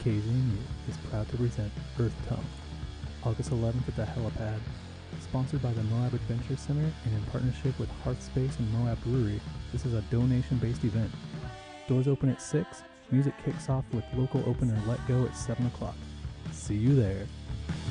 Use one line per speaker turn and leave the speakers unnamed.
KZMU is proud to present Earth Tongue, August 11th at the Helipad. Sponsored by the Moab Adventure Center and in partnership with Hearthspace and Moab Brewery, this is a donation-based event. Doors open at 6, music kicks off with local opener Let Go at 7 o'clock. See you there.